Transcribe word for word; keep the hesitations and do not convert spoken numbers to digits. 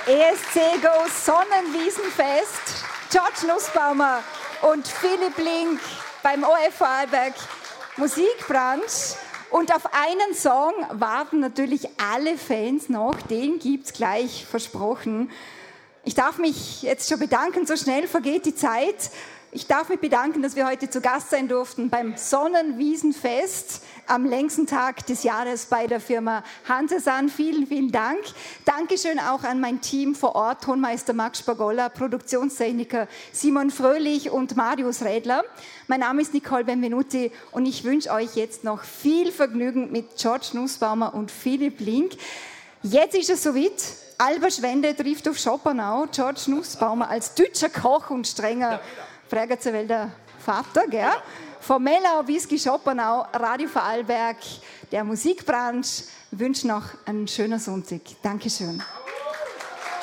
E S C Go Sonnenwiesenfest, George Nussbaumer und Philipp Link beim O F Vorarlberg Musikbranche. Und auf einen Song warten natürlich alle Fans noch, den gibt's gleich versprochen. Ich darf mich jetzt schon bedanken, so schnell vergeht die Zeit. Ich darf mich bedanken, dass wir heute zu Gast sein durften beim Sonnenwiesenfest am längsten Tag des Jahres bei der Firma Hansesan. Vielen, vielen Dank. Dankeschön auch an mein Team vor Ort, Tonmeister Max Spagolla, Produktionstechniker Simon Fröhlich und Marius Rädler. Mein Name ist Nicole Benvenuti und ich wünsche euch jetzt noch viel Vergnügen mit George Nussbaumer und Philipp Link. Jetzt ist es soweit. Alba Schwende trifft auf Schopenau. George Nussbaumer als deutscher Koch und strenger Frager zur Welt der Vater, gell? Von Mellau bis Schopenau, Radio Vorarlberg, der Musikbranche, wünsche noch einen schönen Sonntag. Dankeschön.